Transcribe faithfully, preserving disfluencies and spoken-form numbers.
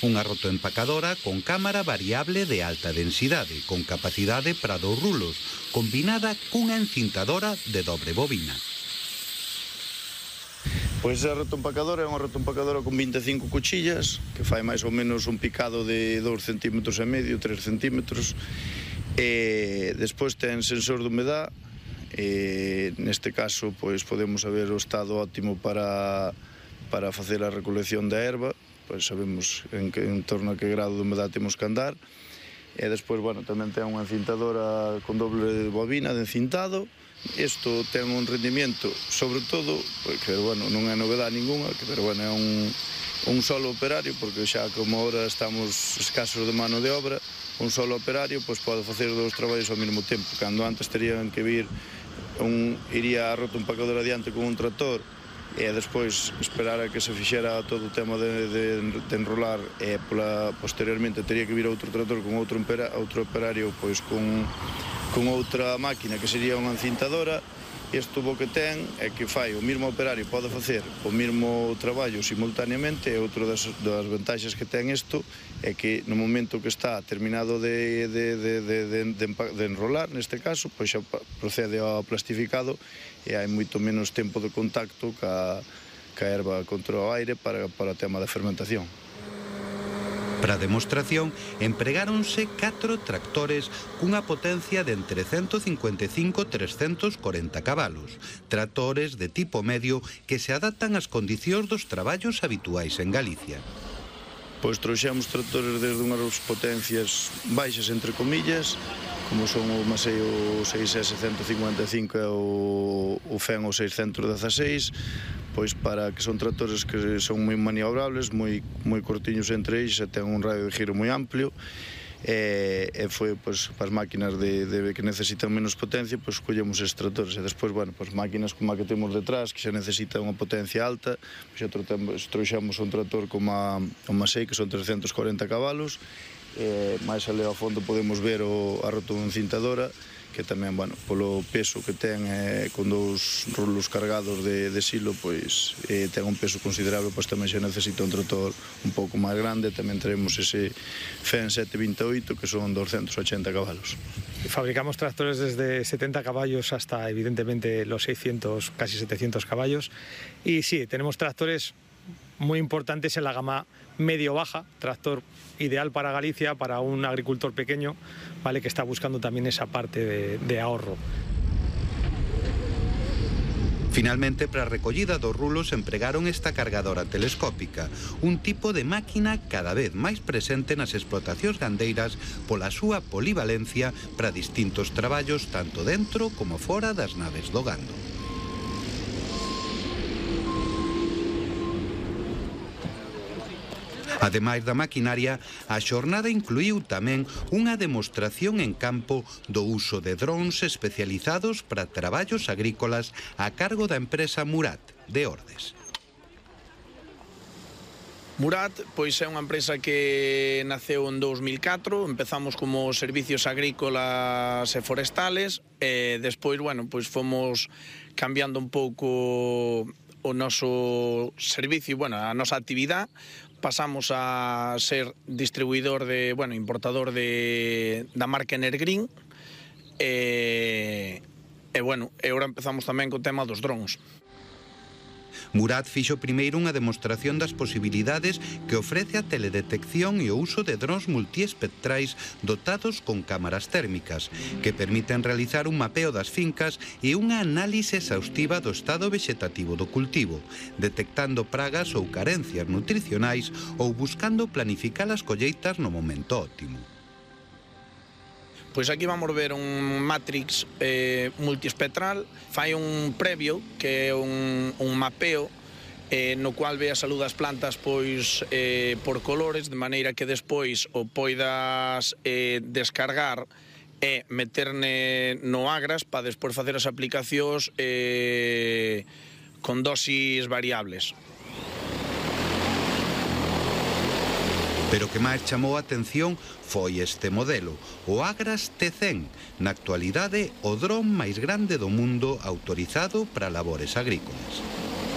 Unha rotoempacadora con cámara variable de alta densidade, con capacidade para dous rulos, combinada cunha encintadora de dobre bobina. Pois a rotoempacadora é unha rotoempacadora con vinte e cinco cuchillas, que fai máis ou menos un picado de dous centímetros e medio, tres centímetros, e despois ten sensor de humedad, e neste caso pois podemos saber o estado óptimo para, para facer a recolección da erva, pois sabemos en, que, en torno a que grado de humedad temos que andar, e despois, bueno, tamén ten unha encintadora con doble bobina de encintado. Isto ten un rendimiento, sobre todo, que, bueno, non é novedade ninguna, que, pero, bueno, é un, un solo operario, porque xa como ahora estamos escasos de mano de obra, un solo operario pois pode facer dous traballos ao mesmo tempo, cando antes terían que vir, un, iría a rotoempacadora adiante con un tractor, e despois esperar a que se fixera todo o tema de, de, de enrolar, e pola, posteriormente teria que vir outro tractor con outro, outro operario pois con con outra máquina que sería unha encintadora. Isto o que ten é que fai o mesmo operario, pode facer o mesmo traballo simultaneamente, e outra das, das vantaxes que ten isto é que no momento que está terminado de, de, de, de, de, de, de enrolar, neste caso, pois xa procede ao plastificado e hai moito menos tempo de contacto ca, ca erva contra o aire para, para o tema da fermentación. Para a demostración, empregáronse catro tractores cunha potencia de entre ciento cincuenta e cinco e trescentos corenta cabalos, tractores de tipo medio que se adaptan ás condicións dos traballos habituais en Galicia. Pois trouxemos tractores desde unhas potencias baixas, entre comillas, como son o Masei o seis ese ciento cincuenta e cinco e o, o F E N o seiscentos dezasseis, pois para que son tractores que son moi maniobrables, moi, moi cortiños entre eles, e ten un radio de giro moi amplio, e, e foi pois, para as máquinas de, de, que necesitan menos potencia, pois collemos estes tractores, e despois, bueno, pois máquinas como a que temos detrás, que xa necesitan unha potencia alta, pois xa trouxemos un tractor como a, o Masei, que son trescentos corenta cabalos, e máis aleo ao fondo podemos ver o, a rotoencintadora, que tamén, bueno, polo peso que ten, eh, con dous rulos cargados de, de silo, pois eh, ten un peso considerable, pois tamén xa necesita un tractor un pouco máis grande. Tamén teremos ese F E N setecientos vinte e oito, que son doscientos ochenta cabalos. Fabricamos tractores desde setenta caballos hasta, evidentemente, los seiscientos, casi setecientos caballos. Y sí, tenemos tractores muy importantes en la gama medio-baja, tractor ideal para Galicia, para un agricultor pequeño, ¿vale?, que está buscando también esa parte de, de ahorro. Finalmente, para a recollida dos rulos empregaron esta cargadora telescópica, un tipo de máquina cada vez máis presente nas explotacións gandeiras pola súa polivalencia para distintos traballos tanto dentro como fora das naves do gando. Ademais da maquinaria, a xornada incluíu tamén unha demostración en campo do uso de drons especializados para traballos agrícolas a cargo da empresa Murat, de Ordes. Murat, pois é unha empresa que naceu en dous mil catro, empezamos como servicios agrícolas e forestales, e despois, bueno, pois fomos cambiando un pouco o noso servicio, bueno, a nosa actividade. Pasamos a ser distribuidor de, bueno, importador de, da marca Energreen, e, e, bueno, e agora empezamos tamén co tema dos drones. Murat fixo primeiro unha demostración das posibilidades que ofrece a teledetección e o uso de drons multiespectrais dotados con cámaras térmicas, que permiten realizar un mapeo das fincas e unha análise exhaustiva do estado vexetativo do cultivo, detectando pragas ou carencias nutricionais ou buscando planificar as colleitas no momento óptimo. Pois aquí vamos ver un matrix eh, multiespectral, fai un previo, que é un, un mapeo, eh, no cual ve a salud das plantas pois eh, por colores, de maneira que despois o poidas eh, descargar e meterne no Agras para despois facer as aplicacións eh, con dosis variables. Pero o que máis chamou a atención foi este modelo, o Agras T cen, na actualidade o dron máis grande do mundo autorizado para labores agrícolas.